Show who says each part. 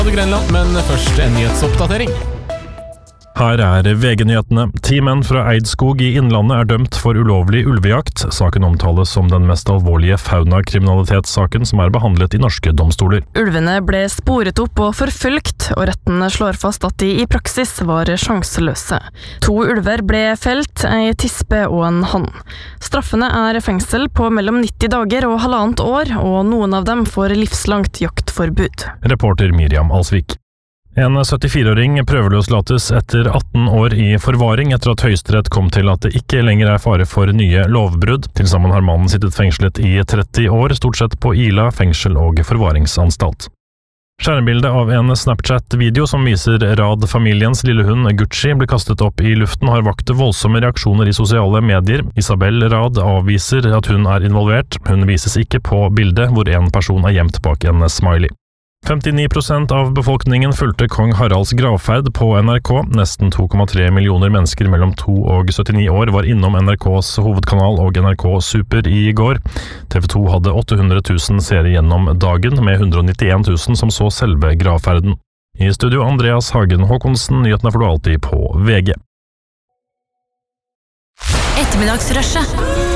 Speaker 1: Grenland, men først en nyhetsoppdatering.
Speaker 2: Her VG-nyhetene. 10 menn fra Eidskog i Innlandet dømt for ulovlig ulvejakt. Saken omtales som den mest alvorlige fauna-kriminalitetssaken som behandlet i norske domstoler.
Speaker 3: Ulvene ble sporet opp og forfølgt, og retten slår fast at de i praksis var sjanseløse. 2 ulver ble felt, en tispe og en hann. Straffene fengsel på mellom 90 dager og 1,5 år, og noen av dem får livslangt jaktforbud.
Speaker 2: Reporter Miriam Alsvik. En 74-åring prøveløslates etter 18 år i forvaring etter at Høyesterett kom til at det ikke lenger fare for nye lovbrudd. Til sammen har mannen sittet fengslet i 30 år, stort sett på Ila, fengsel og forvaringsanstalt. Skjermbildet av en Snapchat-video som viser Rad-familiens lille hund Gucci ble kastet opp i luften har vakt voldsomme reaksjoner i sosiale medier. Isabel Rad avviser at hun involvert. Hun vises ikke på bildet, hvor en person gjemt bak en smiley. 59% av befolkningen fulgte kong Haralds gravferd på NRK. Nesten 2,3 millioner mennesker mellom 2 og 79 år var innom NRKs hovedkanal og NRK Super i går. TV 2 hadde 800 000 seere gjennom dagen, med 191 000 som så selve gravferden. I studio Andreas Hagen Håkonsen, nyhetene får du alltid på VG.
Speaker 4: Ettermiddagsrushet.